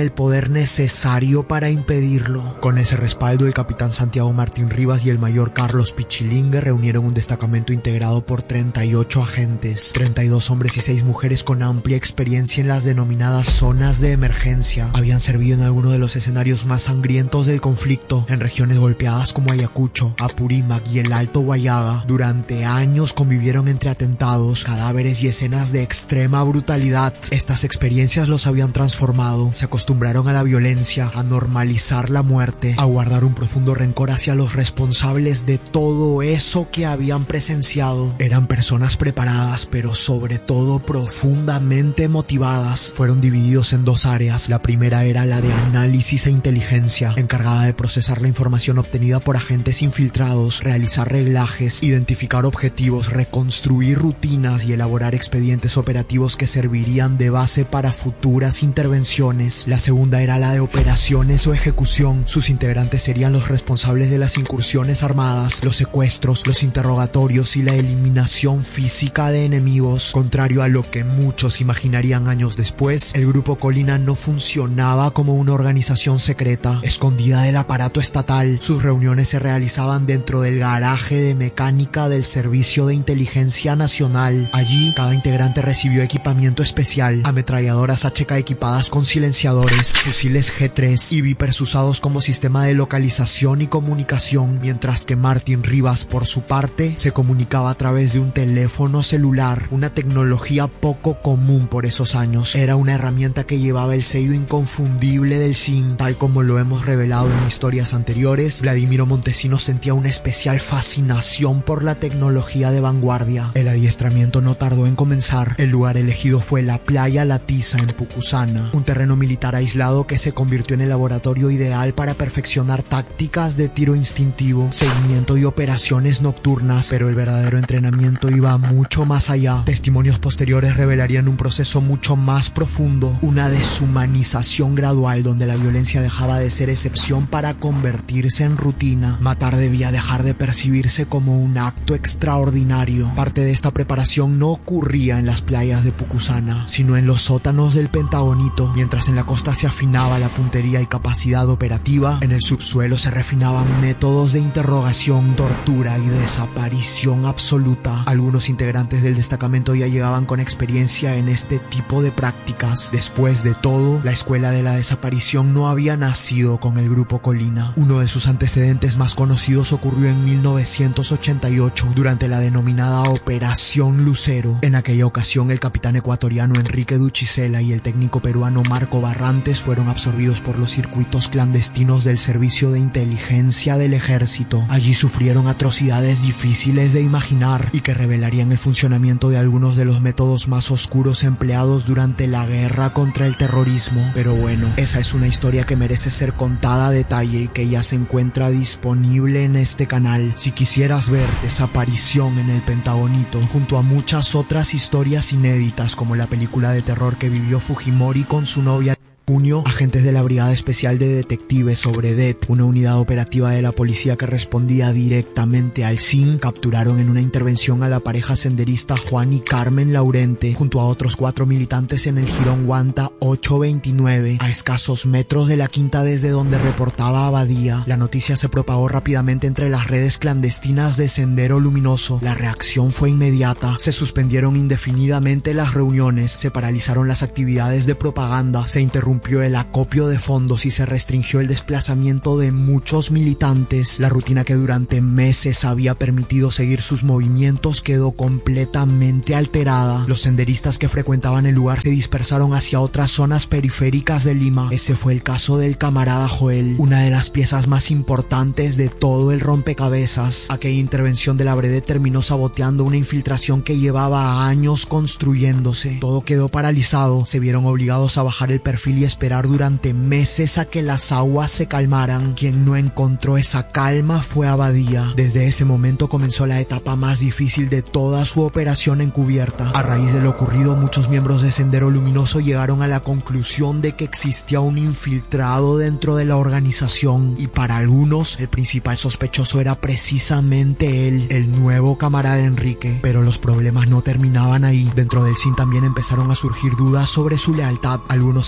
poder necesario para impedirlo. Con ese respaldo, el capitán Santiago Martín Rivas y el mayor Carlos Pichilingue reunieron un destacamento integrado por treinta y ocho agentes, treinta y dos hombres y seis mujeres con amplia experiencia en las denominadas zonas de emergencia. Habían servido en algunos de los escenarios más sangrientos del conflicto, en regiones golpeadas como Ayacucho, Apurímac y el Alto Guayaga. Durante años convivieron entre atentados, cadáveres y escenas de extrema brutalidad. Estas experiencias los habían transformado, se acostumbraron a la violencia, a normalizar la muerte, a guardar un profundo rencor hacia los responsables de todo eso que habían presenciado. Eran personas preparadas, pero sobre todo profundamente motivadas. Fueron divididos en dos áreas. La primera era la de análisis e inteligencia, encargada de procesar la información obtenida por agentes infiltrados, realizar reglajes, identificar objetivos, reconstruir rutinas y elaborar expedientes operativos que servirían de base para futuras intervenciones. La segunda era la de operaciones o ejecución. Sus integrantes serían los responsables de las incursiones armadas, los secuestros, los interrogatorios y la eliminación física de enemigos. Contrario a lo que muchos imaginarían años después, el Grupo Colina no funcionaba como una organización secreta, escondida del aparato estatal. Sus reuniones se realizaban dentro del garaje de mecánica del Servicio de Inteligencia Nacional. Allí, cada integrante recibió equipamiento especial, ametralladoras H K equipadas con silenciadores, fusiles G tres y Vipers usados como sistema de localización y comunicación, mientras que Martín Rivas, por su parte, se comunicaba a través de un teléfono celular, una tecnología poco común por esos años. Era una herramienta que llevaba el sello inconfundible del S I N. Tal como lo hemos revelado en historias anteriores, Vladimiro Montesinos sentía una especial fascinación por la tecnología de vanguardia. El adiestramiento no tardó en comenzar. El lugar elegido fue la playa La Tiza en Pucusana, un terreno militar aislado que se convirtió en el laboratorio ideal para perfeccionar tácticas de tiro instintivo, seguimiento y operaciones nocturnas, pero el verdadero entrenamiento iba mucho más allá. Testimonios posteriores revelarían un proceso mucho más profundo, una deshumanización gradual donde la violencia dejaba de ser excepción para convertirse en rutina. Matar debía dejar de percibirse como un acto extraordinario. Parte de esta preparación no ocurría en las playas de Pucusana, sino en los sótanos del Pentagonito. Mientras en la costa se afinaba la puntería y capacidad operativa, en el subsuelo se refinaban métodos de interrogación, tortura y desaparición absoluta. Algunos integrantes del destacamento ya llegaban con experiencia en este tipo de prácticas. Después de todo, la escuela de la desaparición no había nacido con el Grupo Colina. Uno de sus antecedentes más conocidos ocurrió en mil novecientos ochenta y ocho, durante la denominada Operación Lucero. En aquella ocasión, el capitán ecuatoriano Enrique Duchicela y el técnico peruano Marco Barrantes fueron absorbidos por los circuitos clandestinos del Servicio de Inteligencia del Ejército. Allí sufrieron atrocidades difíciles de imaginar y que revelarían el funcionamiento de algunos de los métodos más oscuros empleados durante la guerra contra el terrorismo. Pero bueno, esa es una historia que merece ser contada a detalle y que ya se encuentra disponible en este canal. Si quisieras ver Desaparición en el Pentagonito, junto a muchas otras historias inéditas como la película de terror que vivió Fujimori con su novia, junio, agentes de la Brigada Especial de Detectives sobre D E T, una unidad operativa de la policía que respondía directamente al S I N, capturaron en una intervención a la pareja senderista Juan y Carmen Laurente, junto a otros cuatro militantes en el jirón Guanta ochocientos veintinueve, a escasos metros de la quinta desde donde reportaba Abadía. La noticia se propagó rápidamente entre las redes clandestinas de Sendero Luminoso. La reacción fue inmediata. Se suspendieron indefinidamente las reuniones, se paralizaron las actividades de propaganda, se interrumpió el acopio de fondos y se restringió el desplazamiento de muchos militantes. La rutina que durante meses había permitido seguir sus movimientos quedó completamente alterada. Los senderistas que frecuentaban el lugar se dispersaron hacia otras zonas periféricas de Lima. Ese fue el caso del camarada Joel, una de las piezas más importantes de todo el rompecabezas. Aquella intervención de la Brede terminó saboteando una infiltración que llevaba años construyéndose. Todo quedó paralizado. Se vieron obligados a bajar el perfil y esperar durante meses a que las aguas se calmaran. Quien no encontró esa calma fue Abadía. Desde ese momento comenzó la etapa más difícil de toda su operación encubierta. A raíz de lo ocurrido, muchos miembros de Sendero Luminoso llegaron a la conclusión de que existía un infiltrado dentro de la organización, y para algunos el principal sospechoso era precisamente él, el nuevo camarada Enrique. Pero los problemas no terminaban ahí. Dentro del S I N también empezaron a surgir dudas sobre su lealtad. Algunos agentes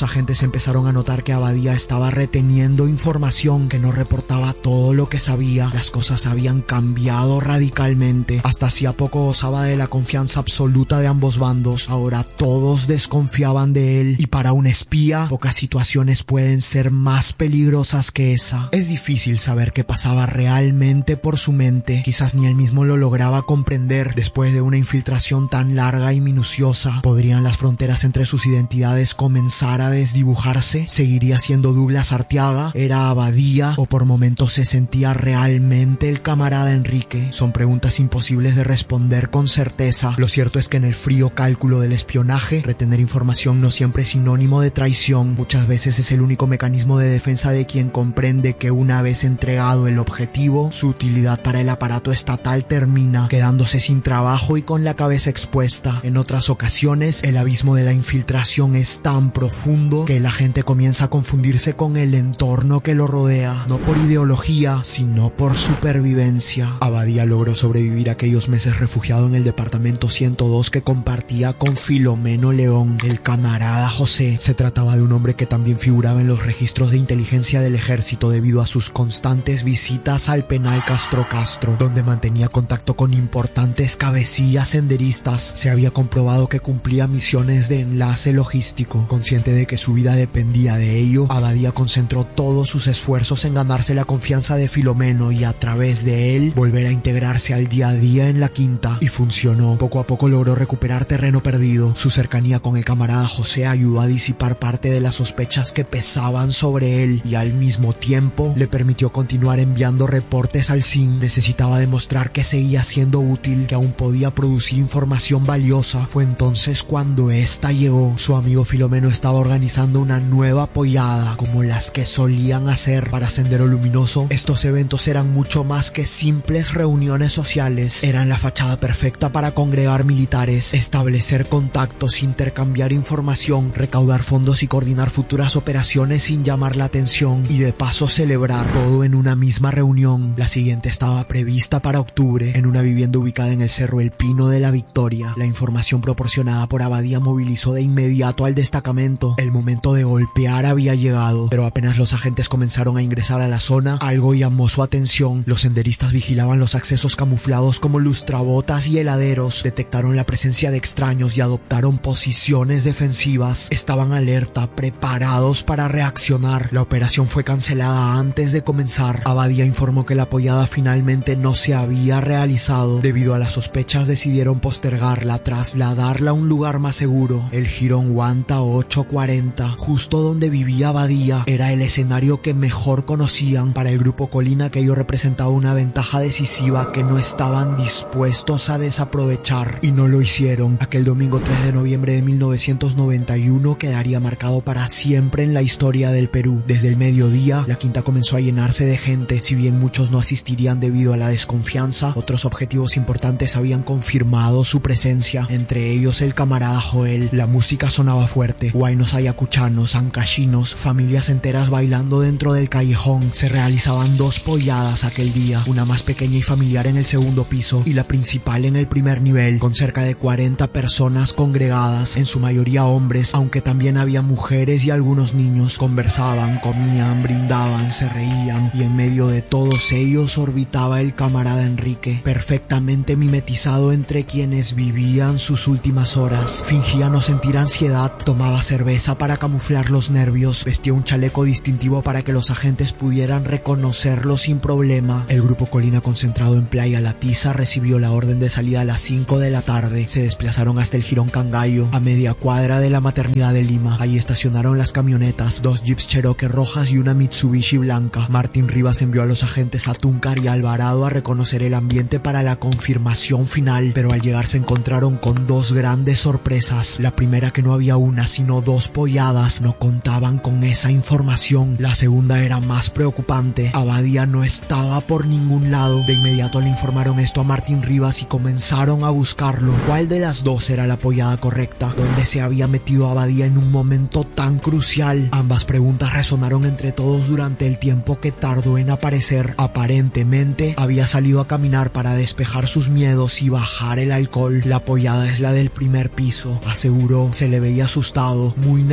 empezaron a notar que Abadía estaba reteniendo información, que no reportaba todo lo que sabía. Las cosas habían cambiado radicalmente. Hasta hacía poco gozaba de la confianza absoluta de ambos bandos. Ahora todos desconfiaban de él, y para un espía, pocas situaciones pueden ser más peligrosas que esa. Es difícil saber qué pasaba realmente por su mente. Quizás ni él mismo lo lograba comprender. Después de una infiltración tan larga y minuciosa, ¿podrían las fronteras entre sus identidades comenzar a desdibujarse? ¿Seguiría siendo Douglas Arteaga? ¿Era Abadía? ¿O por momentos se sentía realmente el camarada Enrique? Son preguntas imposibles de responder con certeza. Lo cierto es que en el frío cálculo del espionaje, retener información no siempre es sinónimo de traición. Muchas veces es el único mecanismo de defensa de quien comprende que una vez entregado el objetivo, su utilidad para el aparato estatal termina, quedándose sin trabajo y con la cabeza expuesta. En otras ocasiones, el abismo de la infiltración es tan profundo que la gente comienza a confundirse con el entorno que lo rodea, no por ideología, sino por supervivencia. Abadía logró sobrevivir aquellos meses refugiado en el departamento ciento dos que compartía con Filomeno León, el camarada José. Se trataba de un hombre que también figuraba en los registros de inteligencia del ejército debido a sus constantes visitas al penal Castro Castro, donde mantenía contacto con importantes cabecillas senderistas. Se había comprobado que cumplía misiones de enlace logístico. Consciente de que su vida dependía de ello, Abadía concentró todos sus esfuerzos en ganarse la confianza de Filomeno y a través de él volver a integrarse al día a día en la quinta, y funcionó. Poco a poco logró recuperar terreno perdido. Su cercanía con el camarada José ayudó a disipar parte de las sospechas que pesaban sobre él, y al mismo tiempo le permitió continuar enviando reportes al C I N. Necesitaba demostrar que seguía siendo útil, que aún podía producir información valiosa. Fue entonces cuando esta llegó. Su amigo Filomeno estaba organizando una nueva pollada, como las que solían hacer para Sendero Luminoso. Estos eventos eran mucho más que simples reuniones sociales. Eran la fachada perfecta para congregar militares, establecer contactos, intercambiar información, recaudar fondos y coordinar futuras operaciones sin llamar la atención, y de paso celebrar todo en una misma reunión. La siguiente estaba prevista para octubre, en una vivienda ubicada en el Cerro El Pino de la Victoria. La información proporcionada por Abadía movilizó de inmediato al destacamento. El momento de golpear había llegado, pero apenas los agentes comenzaron a ingresar a la zona, algo llamó su atención. Los senderistas vigilaban los accesos camuflados como lustrabotas y heladeros. Detectaron la presencia de extraños y adoptaron posiciones defensivas. Estaban alerta, preparados para reaccionar. La operación fue cancelada antes de comenzar. Abadía informó que la pollada finalmente no se había realizado. Debido a las sospechas, decidieron postergarla, trasladarla a un lugar más seguro. El Jirón Huanta ocho cuarenta, justo donde vivía Abadía, era el escenario que mejor conocían. Para el grupo Colina, aquello representaba una ventaja decisiva que no estaban dispuestos a desaprovechar, y no lo hicieron. Aquel domingo tres de noviembre de mil novecientos noventa y uno quedaría marcado para siempre en la historia del Perú. Desde el mediodía, la quinta comenzó a llenarse de gente. Si bien muchos no asistirían debido a la desconfianza, otros objetivos importantes habían confirmado su presencia, entre ellos el camarada Joel. La música sonaba fuerte, huaynos ayacuchanos, ancachinos, familias enteras bailando dentro del callejón. Se realizaban dos polladas aquel día, una más pequeña y familiar en el segundo piso y la principal en el primer nivel, con cerca de cuarenta personas congregadas, en su mayoría hombres, aunque también había mujeres y algunos niños. Conversaban, comían, brindaban, se reían, y en medio de todos ellos orbitaba el camarada Enrique, perfectamente mimetizado entre quienes vivían sus últimas horas. Fingía no sentir ansiedad, tomaba cerveza para camuflar los nervios, vestía un chaleco distintivo para que los agentes pudieran reconocerlo sin problema. El grupo Colina, concentrado en Playa La Tiza, recibió la orden de salida a las cinco de la tarde. Se desplazaron hasta el Jirón Cangallo, a media cuadra de la Maternidad de Lima. Ahí estacionaron las camionetas, dos jeeps Cherokee rojas y una Mitsubishi blanca. Martín Rivas envió a los agentes a Túncar y Alvarado a reconocer el ambiente para la confirmación final, pero al llegar se encontraron con dos grandes sorpresas. La primera, que no había una sino dos polladas. No contaban con esa información. La segunda era más preocupante. Abadía no estaba por ningún lado. De inmediato le informaron esto a Martín Rivas y comenzaron a buscarlo. ¿Cuál de las dos era la pollada correcta? ¿Dónde se había metido Abadía en un momento tan crucial? Ambas preguntas resonaron entre todos durante el tiempo que tardó en aparecer. Aparentemente había salido a caminar para despejar sus miedos y bajar el alcohol. La pollada es la del primer piso, aseguró. Se le veía asustado, muy nervioso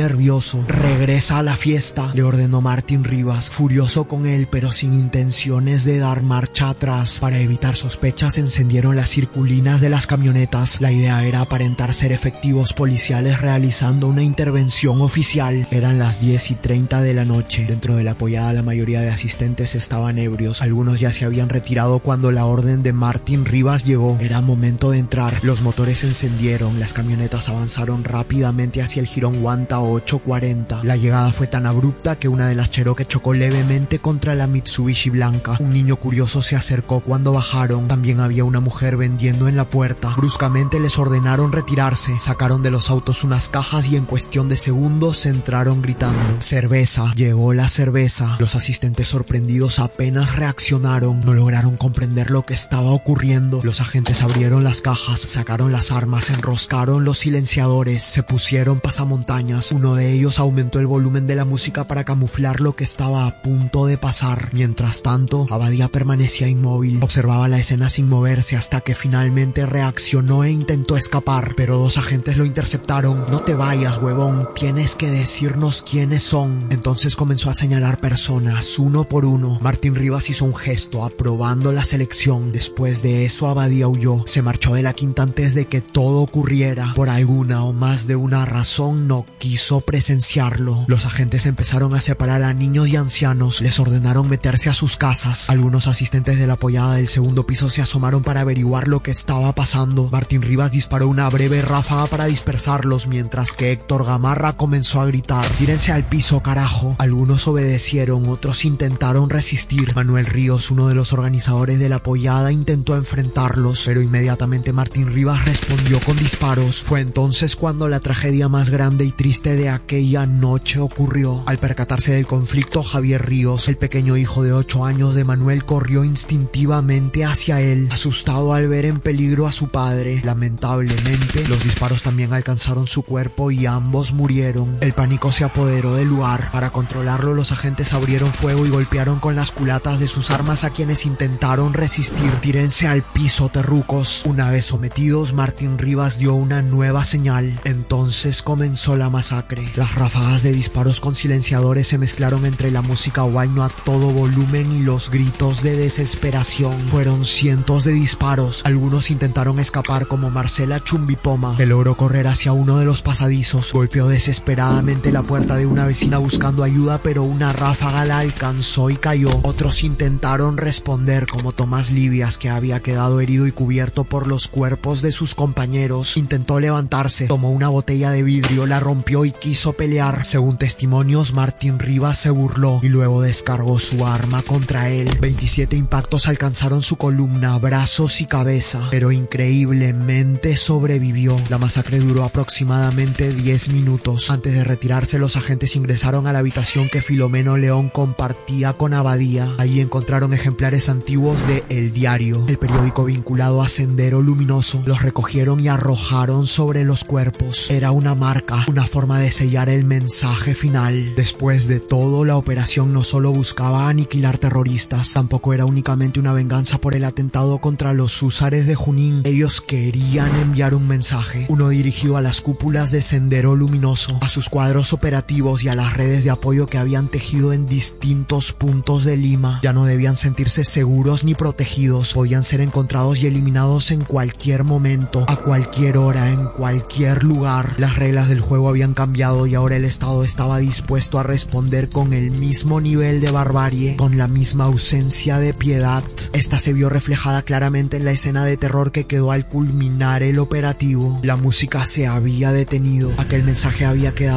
luminoso. Regresa a la fiesta, le ordenó Martín Rivas, furioso con él pero sin intenciones de dar marcha atrás. Para evitar sospechas se encendieron las circulinas de las camionetas. La idea era aparentar ser efectivos policiales realizando una intervención oficial. Eran las diez y treinta de la noche. Dentro de la pollada la mayoría de asistentes estaban ebrios. Algunos ya se habían retirado cuando la orden de Martín Rivas llegó. Era momento de entrar. Los motores se encendieron. Las camionetas avanzaron rápidamente hacia el jirón Guanta ocho cuarenta. La llegada fue tan abrupta que una de las Cherokee chocó levemente contra la Mitsubishi blanca. Un niño curioso se acercó cuando bajaron. También había una mujer vendiendo en la puerta. Bruscamente les ordenaron retirarse. Sacaron de los autos unas cajas y en cuestión de segundos entraron gritando: cerveza. Llegó la cerveza. Los asistentes sorprendidos apenas reaccionaron. No lograron comprender lo que estaba ocurriendo. Los agentes abrieron las cajas, sacaron las armas, enroscaron los silenciadores, se pusieron pasamontañas. Uno de ellos aumentó el volumen de la música para camuflar lo que estaba a punto de pasar. Mientras tanto, Abadía permanecía inmóvil. Observaba la escena sin moverse hasta que finalmente reaccionó e intentó escapar, pero dos agentes lo interceptaron. No te vayas, huevón, tienes que decirnos quiénes son. Entonces comenzó a señalar personas, uno por uno. Martín Rivas hizo un gesto, aprobando la selección. Después de eso, Abadía huyó. Se marchó de la quinta antes de que todo ocurriera. Por alguna o más de una razón, no quiso presenciarlo. Los agentes empezaron a separar a niños y ancianos. Les ordenaron meterse a sus casas. Algunos asistentes de la pollada del segundo piso se asomaron para averiguar lo que estaba pasando. Martín Rivas disparó una breve ráfaga para dispersarlos, mientras que Héctor Gamarra comenzó a gritar: tírense al piso, carajo. Algunos obedecieron, otros intentaron resistir. Manuel Ríos, uno de los organizadores de la pollada, intentó enfrentarlos, pero inmediatamente Martín Rivas respondió con disparos. Fue entonces cuando la tragedia más grande y triste de aquella noche ocurrió. Al percatarse del conflicto, Javier Ríos, el pequeño hijo de ocho años de Manuel, corrió instintivamente hacia él, asustado al ver en peligro a su padre. Lamentablemente, los disparos también alcanzaron su cuerpo y ambos murieron. El pánico se apoderó del lugar. Para controlarlo, los agentes abrieron fuego y golpearon con las culatas de sus armas a quienes intentaron resistir. Tírense al piso, terrucos. Una vez sometidos, Martín Rivas dio una nueva señal. Entonces comenzó la masacre. Las ráfagas de disparos con silenciadores se mezclaron entre la música huayno a todo volumen y los gritos de desesperación. Fueron cientos de disparos. Algunos intentaron escapar, como Marcela Chumbipoma, que logró correr hacia uno de los pasadizos. Golpeó desesperadamente la puerta de una vecina buscando ayuda, pero una ráfaga la alcanzó y cayó. Otros intentaron responder, como Tomás Libias, que había quedado herido y cubierto por los cuerpos de sus compañeros. Intentó levantarse, tomó una botella de vidrio, la rompió y quiso pelear. Según testimonios, Martín Rivas se burló y luego descargó su arma contra él. veintisiete impactos alcanzaron su columna, brazos y cabeza, pero increíblemente sobrevivió. La masacre duró aproximadamente diez minutos. Antes de retirarse, los agentes ingresaron a la habitación que Filomeno León compartía con Abadía. Allí encontraron ejemplares antiguos de El Diario, el periódico vinculado a Sendero Luminoso. Los recogieron y arrojaron sobre los cuerpos. Era una marca, una forma de sellar el mensaje final. Después de todo, la operación no solo buscaba aniquilar terroristas, tampoco era únicamente una venganza por el atentado contra los húsares de Junín. Ellos querían enviar un mensaje, uno dirigido a las cúpulas de Sendero Luminoso, a sus cuadros operativos y a las redes de apoyo que habían tejido en distintos puntos de Lima. Ya no debían sentirse seguros ni protegidos, podían ser encontrados y eliminados en cualquier momento, a cualquier hora, en cualquier lugar. Las reglas del juego habían cambiado y ahora el Estado estaba dispuesto a responder con el mismo nivel de barbarie, con la misma ausencia de piedad. Esta se vio reflejada claramente en la escena de terror que quedó al culminar el operativo. La música se había detenido, aquel mensaje había quedado